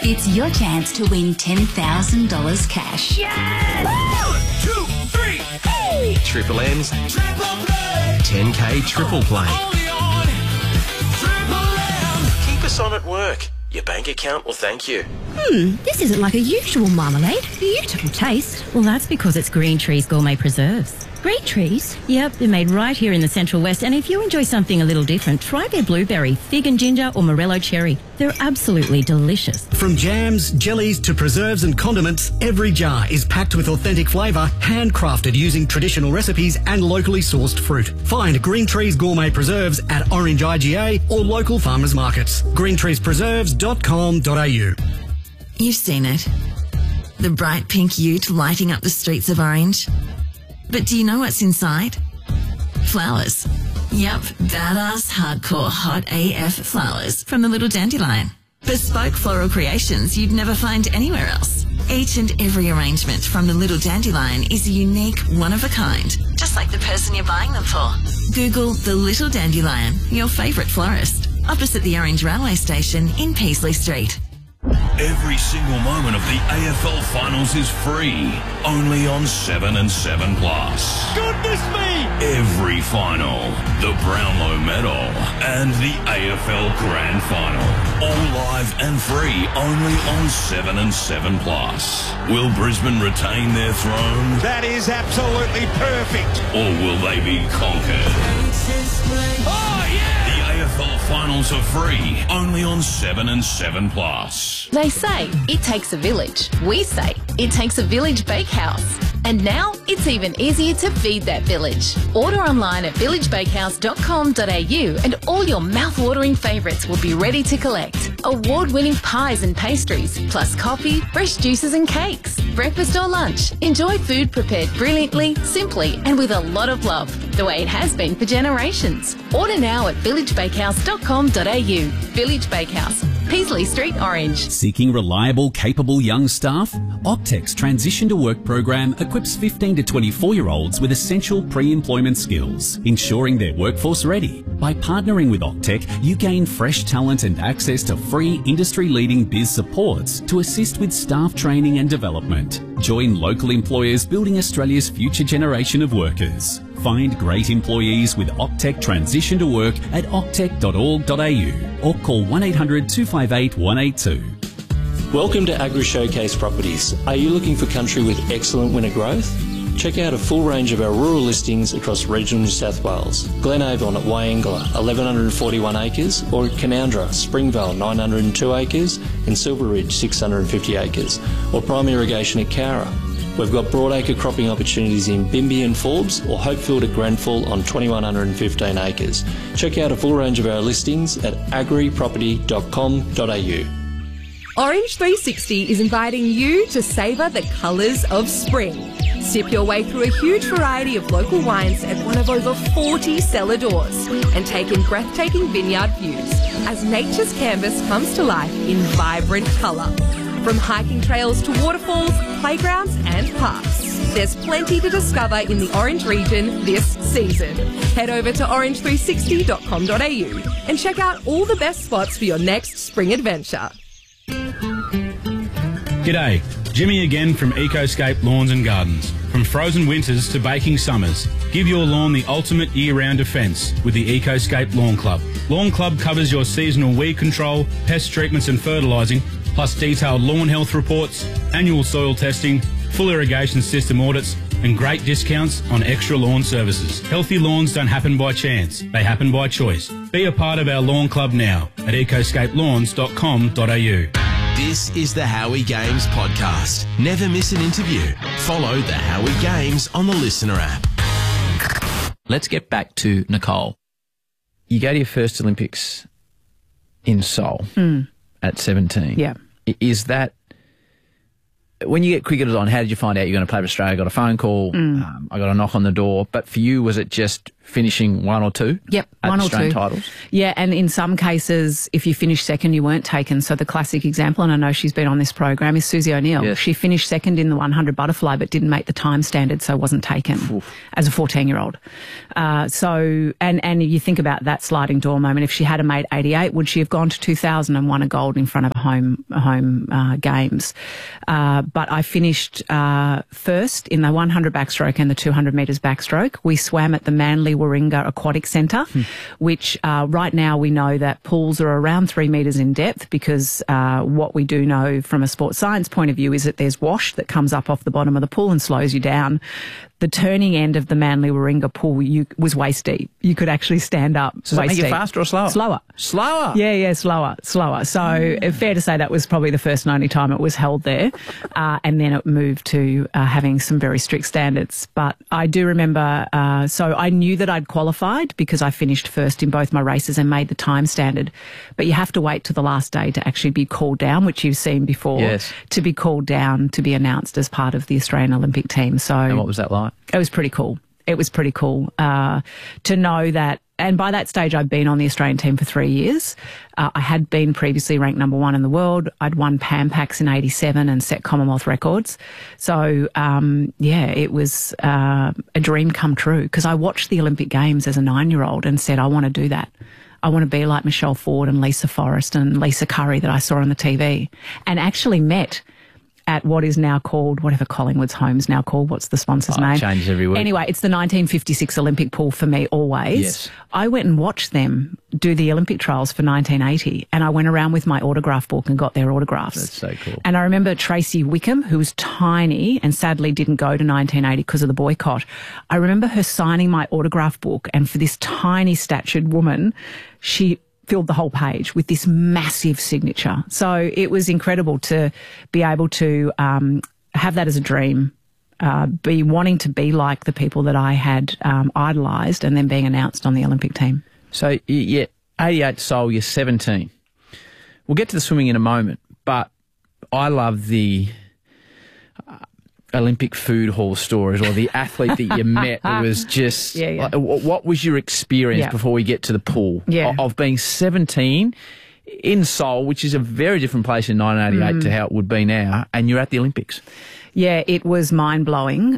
It's your chance to win $10,000 cash. Yes! 1, 2, 3, hey! Triple M's Triple play! 10K triple play. Only on Triple M! Keep us on at work. Your bank account will thank you. This isn't like a usual marmalade. Beautiful taste. Well, that's because it's Green Trees Gourmet Preserves. Great trees. Yep, they're made right here in the Central West, and if you enjoy something a little different, try their blueberry, fig and ginger or morello cherry. They're absolutely delicious. From jams, jellies to preserves and condiments, every jar is packed with authentic flavour, handcrafted using traditional recipes and locally sourced fruit. Find Green Trees Gourmet Preserves at Orange IGA or local farmers markets. greentreespreserves.com.au. You've seen it. The bright pink ute lighting up the streets of Orange. But do you know what's inside? Flowers. Yep, badass, hardcore, hot AF flowers from the Little Dandelion. Bespoke floral creations you'd never find anywhere else. Each and every arrangement from the Little Dandelion is a unique, one-of-a-kind, just like the person you're buying them for. Google the Little Dandelion, your favourite florist, opposite the Orange Railway Station in Peasley Street. Every single moment of the AFL Finals is free, only on 7 and 7 Plus. Goodness me! Every final, the Brownlow Medal, and the AFL Grand Final, all live and free, only on 7 and 7 Plus. Will Brisbane retain their throne? That is absolutely perfect. Or will they be conquered? Oh, yeah! The AFL Finals are free, only on 7 and 7 Plus. They say it takes a village. We say it takes a village bakehouse. And now it's even easier to feed that village. Order online at villagebakehouse.com.au and all your mouth-watering favourites will be ready to collect. Award-winning pies and pastries, plus coffee, fresh juices and cakes. Breakfast or lunch. Enjoy food prepared brilliantly, simply and with a lot of love, the way it has been for generations. Order now at villagebakehouse.com.au. Village Bakehouse, Peasley Street, Orange. Seeking reliable, capable young staff? Octec's Transition to Work program equips 15 to 24-year-olds with essential pre-employment skills, ensuring they're workforce ready. By partnering with Octec, you gain fresh talent and access to free industry-leading biz supports to assist with staff training and development. Join local employers building Australia's future generation of workers. Find great employees with Octec Transition to Work at octec.org.au or call 1800 258 182. Welcome to Agri Showcase Properties. Are you looking for country with excellent winter growth? Check out a full range of our rural listings across regional New South Wales. Glenavon at Wyangla, 1,141 acres, or at Canowindra, Springvale, 902 acres, and Silver Ridge, 650 acres, or prime irrigation at Cowra. We've got broadacre cropping opportunities in Bimby and Forbes, or Hopefield at Grenfell on 2,115 acres. Check out a full range of our listings at agriproperty.com.au. Orange 360 is inviting you to savour the colours of spring. Sip your way through a huge variety of local wines at one of over 40 cellar doors and take in breathtaking vineyard views as nature's canvas comes to life in vibrant colour. From hiking trails to waterfalls, playgrounds and parks, there's plenty to discover in the Orange region this season. Head over to orange360.com.au and check out all the best spots for your next spring adventure. G'day, Jimmy again from Ecoscape Lawns and Gardens. From frozen winters to baking summers, give your lawn the ultimate year-round defence with the Ecoscape Lawn Club. Lawn Club covers your seasonal weed control, pest treatments and fertilising, plus detailed lawn health reports, annual soil testing, full irrigation system audits and great discounts on extra lawn services. Healthy lawns don't happen by chance, they happen by choice. Be a part of our Lawn Club now at ecoscapelawns.com.au. This is the Howie Games podcast. Never miss an interview. Follow the Howie Games on the Listener app. Let's get back to Nicole. You go to your first Olympics in Seoul at 17. Yeah. Is that, when you get cricketers on, how did you find out you're going to play for Australia? I got a phone call, I got a knock on the door, but for you, was it just finishing one or two. Yep, at one or Australian two titles. Yeah, and in some cases, if you finish second, you weren't taken. So the classic example, and I know she's been on this program, is Susie O'Neill. Yes. She finished second in the 100 butterfly, but didn't make the time standard, so wasn't taken as a 14-year-old. And you think about that sliding door moment. If she had made 88, would she have gone to 2000 and won a gold in front of a home games? But I finished first in the 100 backstroke and the 200 metres backstroke. We swam at the Manly Warringah Aquatic Centre, which right now we know that pools are around 3 metres in depth because what we do know from a sports science point of view is that there's wash that comes up off the bottom of the pool and slows you down. The turning end of the Manly Warringah pool was waist deep. You could actually stand up. So does that make it faster or slower? Slower. Slower? Yeah, slower. So fair to say that was probably the first and only time it was held there. And then it moved to having some very strict standards. But I do remember, so I knew that I'd qualified because I finished first in both my races and made the time standard. But you have to wait till the last day to actually be called down, which you've seen before, yes, to be called down to be announced as part of the Australian Olympic team. So, and what was that like? It was pretty cool. It was pretty cool to know that. And by that stage, I'd been on the Australian team for 3 years. I had been previously ranked number 1 in the world. I'd won Pan Pacs in 87 and set Commonwealth records. So, it was a dream come true because I watched the Olympic Games as a 9-year-old and said, I want to do that. I want to be like Michelle Ford and Lisa Forrest and Lisa Curry that I saw on the TV, and actually met at what is now called, whatever Collingwood's home's now called. What's the sponsor's name? It changes every week. Anyway, it's the 1956 Olympic pool for me always. Yes. I went and watched them do the Olympic trials for 1980, and I went around with my autograph book and got their autographs. That's so cool. And I remember Tracy Wickham, who was tiny and sadly didn't go to 1980 because of the boycott. I remember her signing my autograph book, and for this tiny statured woman, she filled the whole page with this massive signature. So it was incredible to be able to have that as a dream, be wanting to be like the people that I had idolised, and then being announced on the Olympic team. So, yeah, 88 Seoul, you're 17. We'll get to the swimming in a moment, but I love the Olympic food hall stories, or the athlete that you met that was just... Yeah. What was your experience before we get to the pool of being 17 in Seoul, which is a very different place in 1988 to how it would be now, and you're at the Olympics? Yeah, it was mind-blowing.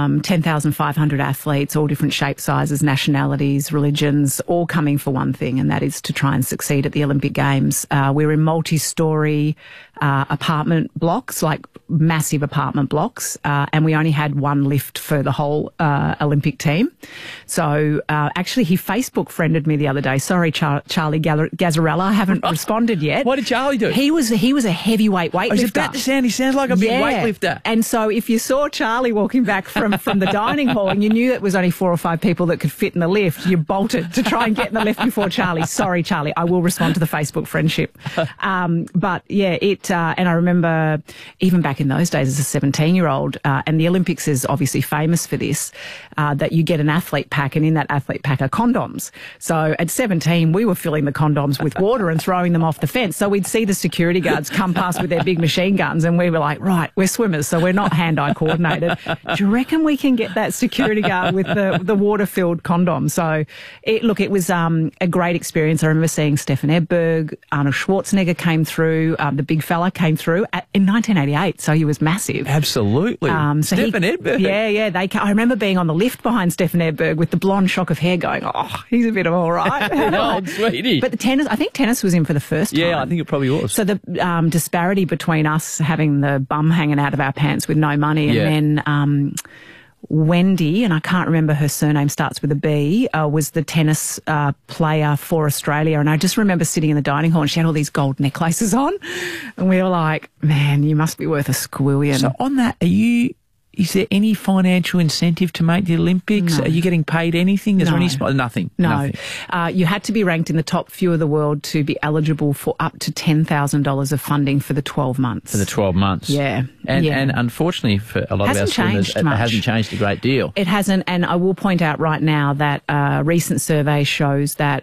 10,500 athletes, all different shapes, sizes, nationalities, religions, all coming for one thing, and that is to try and succeed at the Olympic Games. We're in multi-storey apartment blocks, like massive apartment blocks, and we only had one lift for the whole Olympic team. So actually, he Facebook friended me the other day. Sorry, Charlie Gazzarella, I haven't responded yet. What did Charlie do? He was a heavyweight weightlifter. I was about to say, he sounds like a big weightlifter. And so if you saw Charlie walking back from the dining hall and you knew it was only 4 or 5 people that could fit in the lift, you bolted to try and get in the lift before Charlie. Sorry, Charlie, I will respond to the Facebook friendship. But yeah, and I remember even back in those days as a 17-year-old, and the Olympics is obviously famous for this, that you get an athlete pack, and in that athlete pack are condoms. So at 17, we were filling the condoms with water and throwing them off the fence. So we'd see the security guards come past with their big machine guns, and we were like, right, we're swimmers, so we're not hand-eye coordinated. Do you reckon we can get that security guard with the water-filled condom? So, it was a great experience. I remember seeing Stefan Edberg, Arnold Schwarzenegger came through, the big fella came through in 1988, so he was massive. Absolutely. Stefan Edberg. Yeah. I remember being on the lift behind Stefan Edberg with the blonde shock of hair going, oh, he's a bit of all right. Oh, sweetie. But I think tennis was in for the first time. Yeah, I think it probably was. So the disparity between us having the bum hanging out of our pants with no money, and then Wendy, and I can't remember her surname, starts with a B, was the tennis player for Australia. And I just remember sitting in the dining hall and she had all these gold necklaces on, and we were like, man, you must be worth a squillion. So on that, is there any financial incentive to make the Olympics? No. Are you getting paid anything? Is there any nothing? No. Nothing. You had to be ranked in the top few of the world to be eligible for up to $10,000 of funding for the 12 months. For the 12 months. Yeah. And unfortunately for a lot of our swimmers, it hasn't changed a great deal. It hasn't, and I will point out right now that a recent survey shows that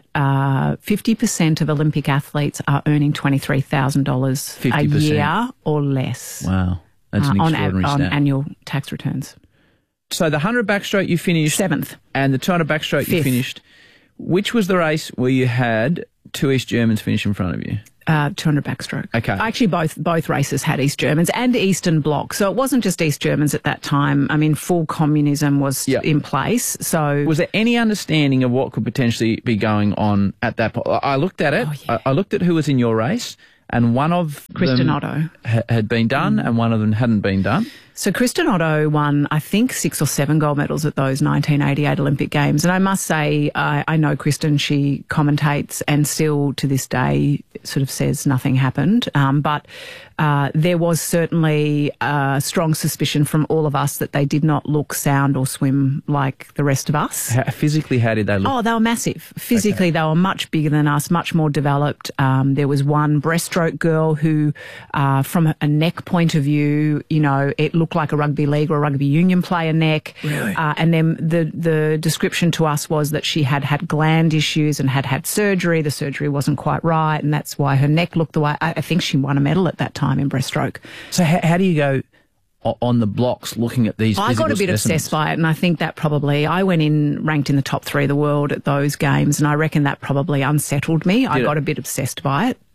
50% of Olympic athletes are earning $23,000 a year or less. Wow. That's an extraordinary on stat. annual tax returns. So the 100 backstroke you finished 7th, and the 200 backstroke you 5th. finished. Which was the race where you had two East Germans finish in front of you? 200 backstroke. Okay. Actually, both races had East Germans and Eastern Bloc. So it wasn't just East Germans at that time. I mean, full communism was in place. So was there any understanding of what could potentially be going on at that point? I looked at it. I looked at who was in your race, and one of Kristen them Otto had been done, and one of them hadn't been done. So Kristen Otto won, I think, 6 or 7 gold medals at those 1988 Olympic Games. And I must say, I know Kristen, she commentates and still to this day sort of says nothing happened. But there was certainly a strong suspicion from all of us that they did not look, sound or swim like the rest of us. Physically, how did they look? Oh, they were massive. Physically, they were much bigger than us, much more developed. There was one breaststroke girl who, from a neck point of view, you know, it looked like a rugby league or a rugby union player neck. Really? And then the description to us was that she had had gland issues and had surgery. The surgery wasn't quite right, and that's why her neck looked the way. I think she won a medal at that time in breaststroke. So how do you go on the blocks looking at these? I got a bit obsessed by it, and I think that probably I went in ranked in the top 3 of the world at those games, and I reckon that probably unsettled me. I got a bit obsessed by it.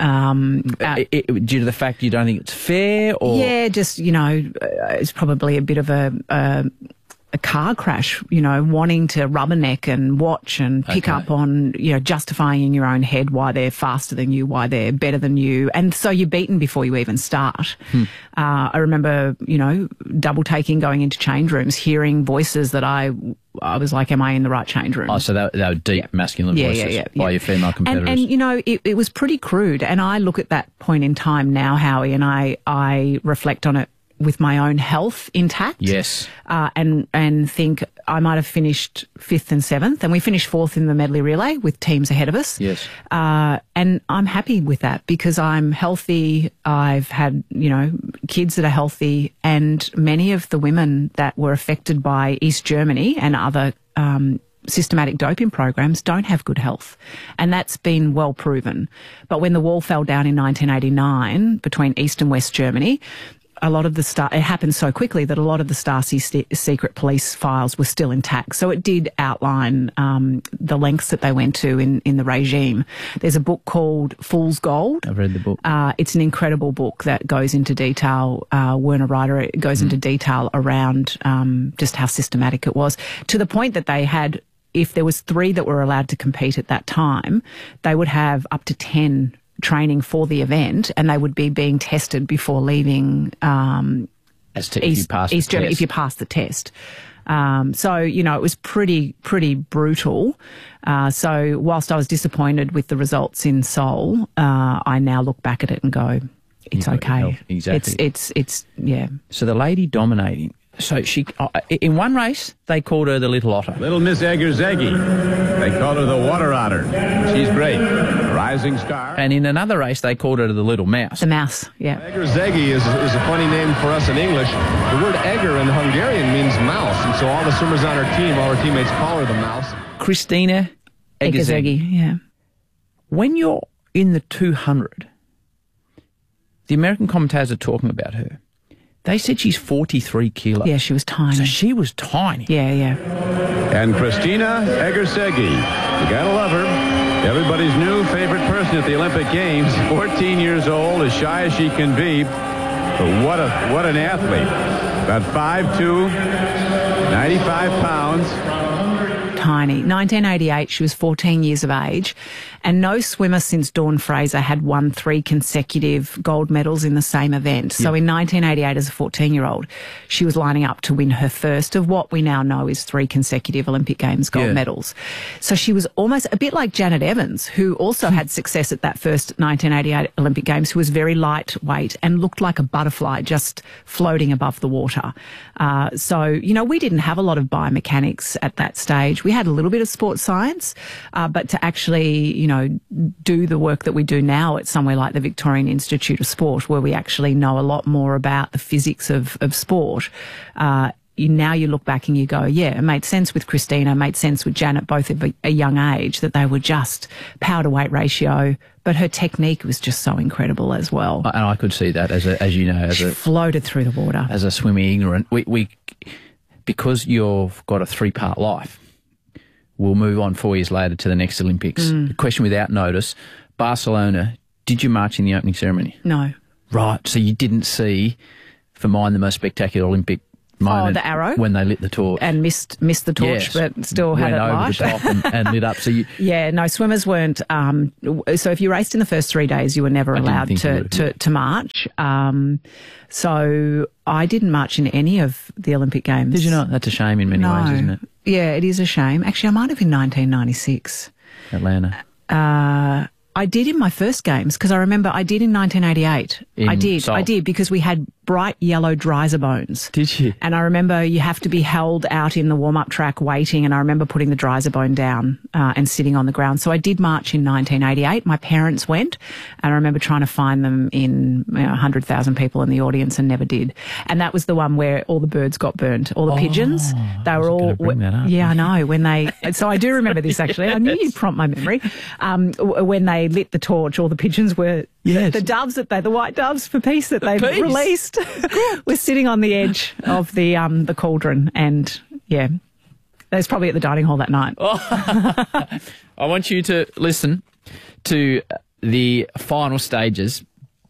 Due to the fact you don't think it's fair, or yeah, just it's probably a bit of a car crash, wanting to rubberneck and watch and pick up on, justifying in your own head why they're faster than you, why they're better than you. And so you're beaten before you even start. I remember, double taking, going into change rooms, hearing voices that I was like, am I in the right change room? Oh, so they were deep masculine voices by your female competitors. And it was pretty crude. And I look at that point in time now, Howie, and I reflect on it with my own health intact. Yes. And think I might have finished 5th and 7th, and we finished 4th in the medley relay with teams ahead of us. Yes. And I'm happy with that because I'm healthy. I've had, kids that are healthy, and many of the women that were affected by East Germany and other systematic doping programs don't have good health. And that's been well proven. But when the wall fell down in 1989 between East and West Germany, a lot of it happened so quickly that a lot of the Stasi secret police files were still intact. So it did outline the lengths that they went to in the regime. There's a book called Fool's Gold. I've read the book. It's an incredible book that goes into detail. Werner Ryder, it goes into detail around just how systematic it was, to the point that they had, if there was 3 that were allowed to compete at that time, they would have up to 10 training for the event, and they would be being tested before leaving East Germany if you pass the test. So, it was pretty brutal. So whilst I was disappointed with the results in Seoul, I now look back at it and go, it's okay. Exactly. It's yeah. So the lady dominating. So she, in one race, they called her the Little Otter. Little Miss Egger-Zeggy. They called her the Water Otter. She's great. Rising star. And in another race, they called her the Little Mouse. The Mouse, yeah. Egger-Zeggy is a funny name for us in English. The word Egger in Hungarian means mouse, and so all the swimmers on her team, all her teammates call her the Mouse. Christina Egger-Zeggy. Yeah. When you're in the 200, the American commentators are talking about her. They said she's 43 kilos. Yeah, she was tiny. So she was tiny. Yeah. And Christina Egger-Zeggy. You gotta love her. Everybody's new favorite person at the Olympic Games. 14 years old, as shy as she can be. But what an athlete. About 5'2", 95 pounds. Tiny. 1988, she was 14 years of age, and no swimmer since Dawn Fraser had won 3 consecutive gold medals in the same event. So in 1988, as a 14-year-old, she was lining up to win her first of what we now know is 3 consecutive Olympic Games gold medals. So she was almost a bit like Janet Evans, who also had success at that first 1988 Olympic Games, who was very lightweight and looked like a butterfly just floating above the water. So, we didn't have a lot of biomechanics at that stage. We had a little bit of sports science, but to actually, do the work that we do now at somewhere like the Victorian Institute of Sport, where we actually know a lot more about the physics of sport, now you look back and you go, yeah, it made sense with Christina, made sense with Janet, both at a young age, that they were just power to weight ratio, but her technique was just so incredible as well. And I could see that as she floated through the water. As a swimming ignorant, because you've got a 3-part life, we'll move on 4 years later to the next Olympics. The question without notice, Barcelona, did you march in the opening ceremony? No. Right, so you didn't see, for mine, the most spectacular Olympic moment. The arrow? When they lit the torch. And missed the torch, but still had it light. Went over the top and lit up. So yeah, no, swimmers weren't. So if you raced in the first 3 days, you were never allowed to march. So I didn't march in any of the Olympic Games. Did you not? That's a shame in many ways, isn't it? Yeah, it is a shame. Actually, I might have in 1996. Atlanta. I did in my first games because I remember I did in 1988. I did because we had bright yellow dryser bones. Did you? And I remember you have to be held out in the warm-up track waiting, and I remember putting the dryser bone down and sitting on the ground. So I did march in 1988. My parents went, and I remember trying to find them in 100,000 people in the audience and never did. And that was the one where all the birds got burnt, all the pigeons. They were all... Bring that up. Yeah, I know. When they... So I do remember this, actually. I knew you'd prompt my memory. When they lit the torch, all the pigeons were... Yes. The doves the white doves for peace that they've released were sitting on the edge of the cauldron, and yeah, they was probably at the dining hall that night. I want you to listen to the final stages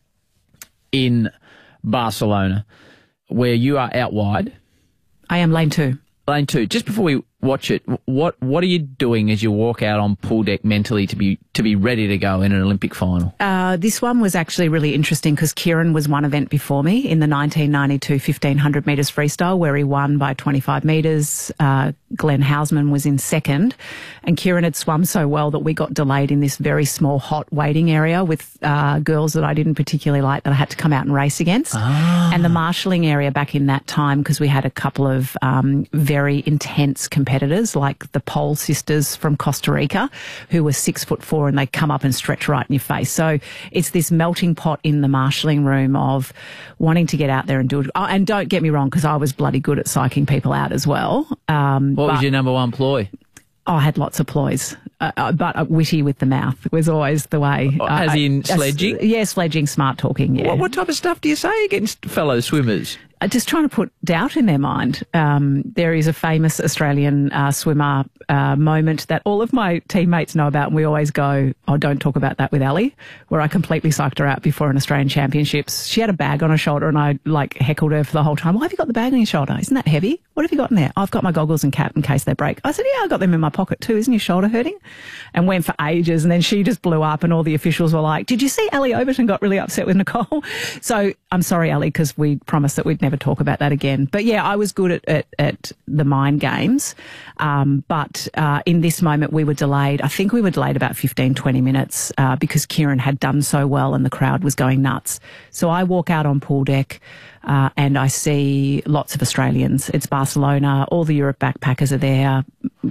in Barcelona, where you are out wide. I am lane 2. Lane 2. Just before we watch it, what are you doing as you walk out on pool deck mentally to be ready to go in an Olympic final? This one was actually really interesting because Kieran was one event before me in the 1992 1500 metres freestyle, where he won by 25 metres. Glenn Hausman was in second, and Kieran had swum so well that we got delayed in this very small hot waiting area with girls that I didn't particularly like that I had to come out and race against. And the marshalling area back in that time, because we had a couple of very intense competitors like the Pole sisters from Costa Rica, who were 6'4", and they come up and stretch right in your face. So it's this melting pot in the marshalling room of wanting to get out there and do it. Oh, and don't get me wrong, because I was bloody good at psyching people out as well. What was your number one ploy? I had lots of ploys, but witty with the mouth was always the way. As in sledging? Yeah, sledging, smart talking, yeah. What type of stuff do you say against fellow swimmers? Just trying to put doubt in their mind. There is a famous Australian swimmer moment that all of my teammates know about, and we always go, oh, don't talk about that with Ali, where I completely psyched her out before an Australian Championships. She had a bag on her shoulder, and I heckled her for the whole time. Why have you got the bag on your shoulder? Isn't that heavy? What have you got in there? I've got my goggles and cap in case they break. I said, yeah, I got them in my pocket too. Isn't your shoulder hurting? And went for ages, and then she just blew up, and all the officials were like, did you see Ali Overton got really upset with Nicole? So I'm sorry, Ali, because we promised that we'd never talk about that again. But yeah, I was good at the mind games. But in this moment, we were delayed. I think we were delayed about 15, 20 minutes because Kieran had done so well and the crowd was going nuts. So I walk out on pool deck and I see lots of Australians. It's Barcelona. All the Europe backpackers are there.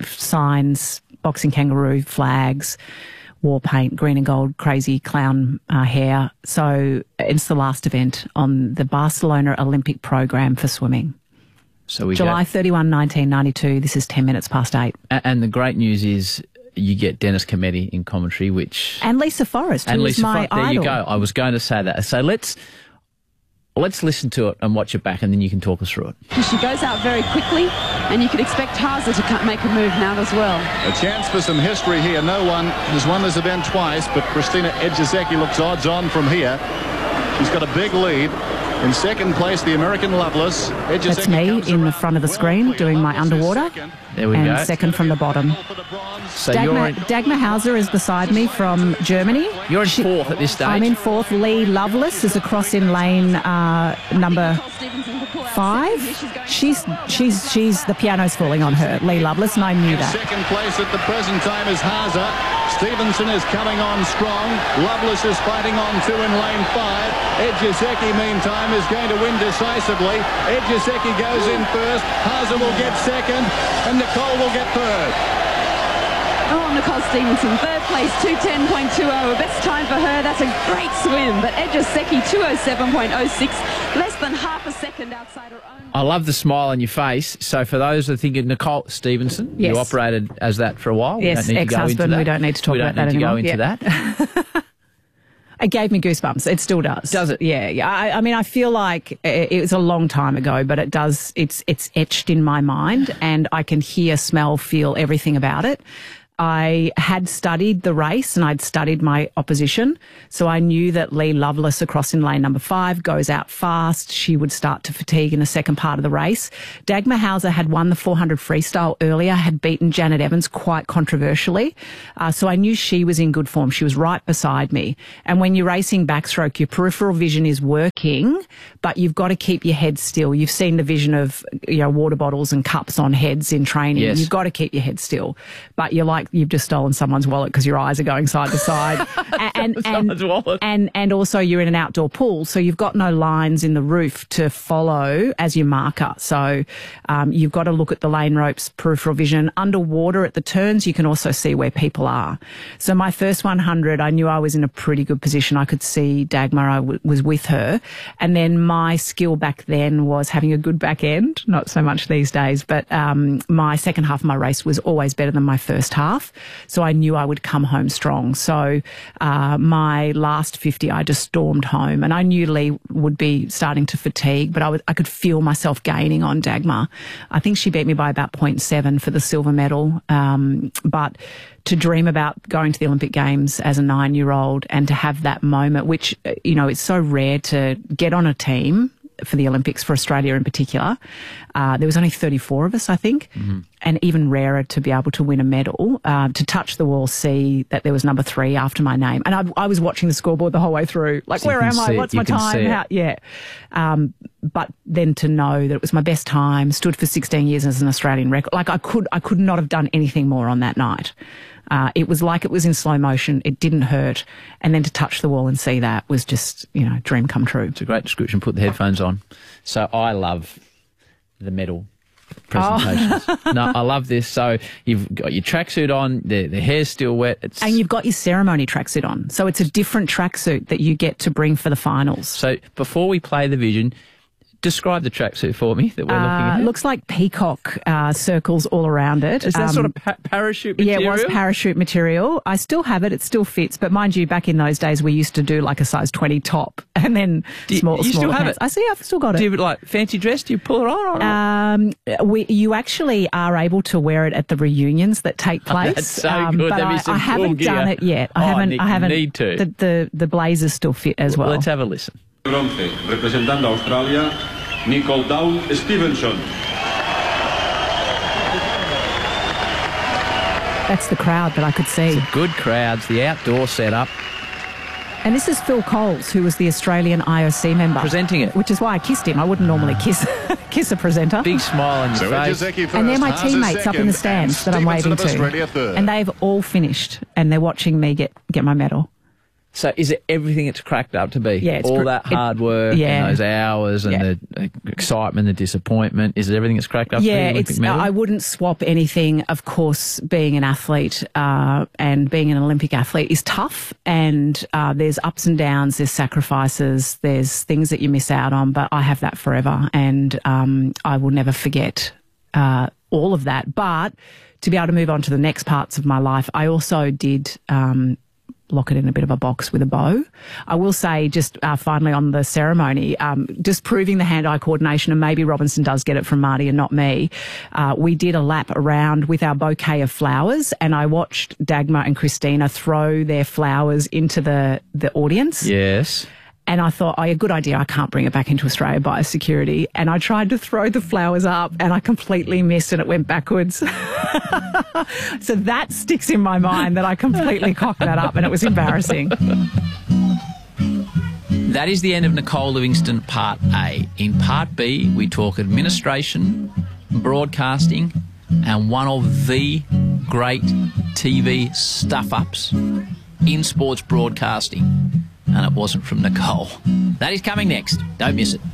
Signs, boxing kangaroo, flags, war paint, green and gold, crazy clown hair. So it's the last event on the Barcelona Olympic program for swimming. So July 31, 1992. This is 10 minutes past 8. And the great news is you get Dennis Cometti in commentary, and Lisa Forrest, who was my idol. There you go. I was going to say that. So let's listen to it and watch it back, and then you can talk us through it. She goes out very quickly, and you could expect Haza to make a move now as well. A chance for some history here. No one has won this event twice, but Christina Ejizeki looks odds on from here. She's got a big lead. In second place, the American Loveless. That's me in the front of the screen doing my underwater. There we go. And second from the bottom. So Dagmar Hauser is beside me from Germany. You're in fourth at this stage. I'm in fourth. Lee Loveless is across in lane number 5. She's the piano's falling on her, Lee Loveless, and I knew that. Second place at the present time is Haza. Stevenson is coming on strong. Loveless is fighting on 2 in lane 5. Ejizeki, meantime, is going to win decisively. Ejizeki goes in first. Haza will get second, and Nicole will get third. Oh, Nicole Stevenson, third place, 2:10.20. Best time for her. That's a great swim. But Ejizeki, 2:07.06, less than half a second outside her own. I love the smile on your face. So for those that think of Nicole Stevenson, yes. You operated as that for a while. Yes, ex-husband. We don't need to talk about that anymore. We don't need to go into that. It gave me goosebumps. It still does. Does it? Yeah. I mean, I feel like it was a long time ago, but it does. It's etched in my mind, and I can hear, smell, feel everything about it. I had studied the race and I'd studied my opposition. So I knew that Lee Lovelace across in lane number 5 goes out fast. She would start to fatigue in the second part of the race. Dagmar Hauser had won the 400 freestyle earlier, had beaten Janet Evans quite controversially. So I knew she was in good form. She was right beside me. And when you're racing backstroke, your peripheral vision is working, but you've got to keep your head still. You've seen the vision of, water bottles and cups on heads in training. Yes. You've got to keep your head still. But you're like, you've just stolen someone's wallet because your eyes are going side to side. and also you're in an outdoor pool, so you've got no lines in the roof to follow as your marker. So you've got to look at the lane ropes, peripheral vision. Underwater at the turns, you can also see where people are. So my first 100, I knew I was in a pretty good position. I could see Dagmar, I was with her. And then my skill back then was having a good back end, not so much these days, but my second half of my race was always better than my first half. So I knew I would come home strong. So my last 50, I just stormed home, and I knew Lee would be starting to fatigue, but I could feel myself gaining on Dagmar. I think she beat me by about 0.7 for the silver medal. But to dream about going to the Olympic Games as a 9-year-old and to have that moment, which, it's so rare to get on a team for the Olympics, for Australia in particular. There was only 34 of us, I think, and even rarer to be able to win a medal, to touch the wall, see that there was number 3 after my name. And I was watching the scoreboard the whole way through, like, so where am I? What's my time? But then to know that it was my best time, stood for 16 years as an Australian record, like I could not have done anything more on that night. It was like it was in slow motion. It didn't hurt. And then to touch the wall and see that was just, dream come true. It's a great description. Put the headphones on. So I love the medal presentations. No, I love this. So you've got your tracksuit on, the hair's still wet. And you've got your ceremony tracksuit on. So it's a different tracksuit that you get to bring for the finals. So before we play the vision, describe the tracksuit for me that we're looking at. It looks like peacock circles all around it. Is that sort of parachute material? Yeah, it was parachute material. I still have it. It still fits. But mind you, back in those days, we used to do like a size 20 top and then smaller still have pants. it? I see. I've still got it. Do you fancy dress? Do you pull it on? You actually are able to wear it at the reunions that take place. That's so good. But I haven't done it yet. I haven't. Need to. The blazers still fit as well. Let's have a listen. Bronce, representando a Australia, Nicole Down Stevenson. That's the crowd that I could see. It's a good crowds, the outdoor setup. And this is Phil Coles, who was the Australian IOC member. Presenting it. Which is why I kissed him. I wouldn't normally kiss a presenter. Big smile on your face. And they're my teammates up in the stands that I'm waving to. And they've all finished, and they're watching me get my medal. So is it everything it's cracked up to be? Yeah, it's all that hard work and those hours and the excitement, the disappointment. Is it everything it's cracked up to be? Olympic medal? I wouldn't swap anything. Of course, being an athlete and being an Olympic athlete is tough, and there's ups and downs, there's sacrifices, there's things that you miss out on, but I have that forever, and I will never forget all of that. But to be able to move on to the next parts of my life, I also did lock it in a bit of a box with a bow. I will say just finally on the ceremony, just proving the hand-eye coordination, and maybe Robinson does get it from Marty and not me, we did a lap around with our bouquet of flowers, and I watched Dagmar and Christina throw their flowers into the audience. Yes. And I thought, a good idea, I can't bring it back into Australia by security. And I tried to throw the flowers up and I completely missed and it went backwards. So that sticks in my mind that I completely cocked that up and it was embarrassing. That is the end of Nicole Livingstone Part A. In Part B, we talk administration, broadcasting, and one of the great TV stuff-ups in sports broadcasting. And it wasn't from Nicole. That is coming next. Don't miss it.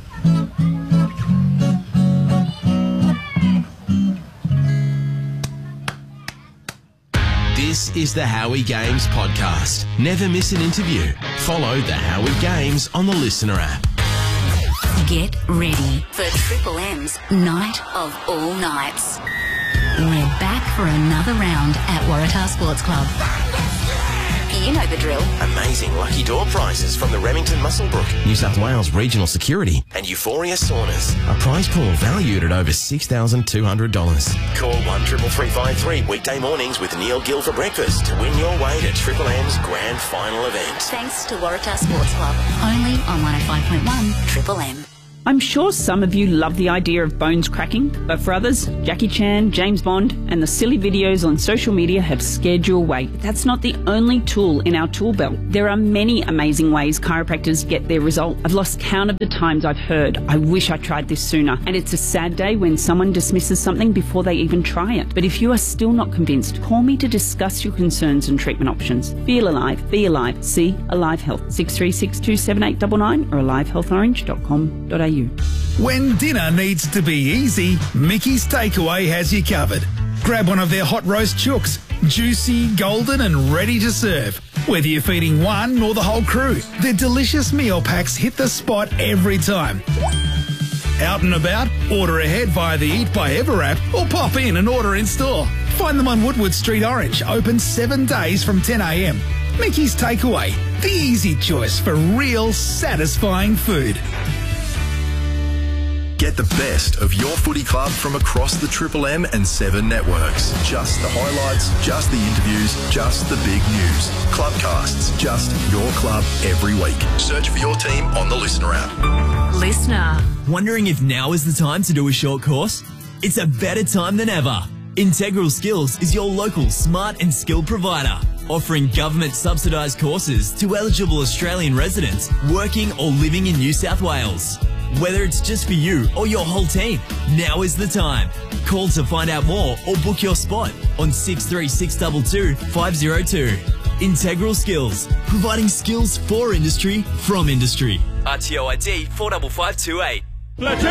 This is the Howie Games podcast. Never miss an interview. Follow the Howie Games on the Listener app. Get ready for Triple M's Night of All Nights. We're back for another round at Waratah Sports Club. You know the drill. Amazing lucky door prizes from the Remington Musselbrook, New South Wales Regional Security and Euphoria Saunas. A prize pool valued at over $6,200. Call 133353 weekday mornings with Neil Gill for breakfast to win your way to Triple M's grand final event. Thanks to Waratah Sports Club. Only on 105.1 Triple M. I'm sure some of you love the idea of bones cracking, but for others, Jackie Chan, James Bond, and the silly videos on social media have scared you away. That's not the only tool in our tool belt. There are many amazing ways chiropractors get their result. I've lost count of the times I've heard, I wish I tried this sooner. And it's a sad day when someone dismisses something before they even try it. But if you are still not convinced, call me to discuss your concerns and treatment options. Feel alive, be alive, see Alive Health. 63627899 or alivehealthorange.com.au. When dinner needs to be easy, Mickey's Takeaway has you covered. Grab one of their hot roast chooks, juicy, golden and ready to serve. Whether you're feeding one or the whole crew, their delicious meal packs hit the spot every time. Out and about? Order ahead via the Eat by Ever app or pop in and order in store. Find them on Woodward Street, Orange, open 7 days from 10 a.m. Mickey's Takeaway, the easy choice for real satisfying food. Get the best of your footy club from across the Triple M and 7 networks. Just the highlights, just the interviews, just the big news. Clubcasts, just your club every week. Search for your team on the Listener app. Listener. Wondering if now is the time to do a short course? It's a better time than ever. Integral Skills is your local smart and skilled provider, offering government subsidised courses to eligible Australian residents working or living in New South Wales. Whether it's just for you or your whole team, now is the time. Call to find out more or book your spot on 63622 502. Integral Skills, providing skills for industry from industry. RTO ID 45528.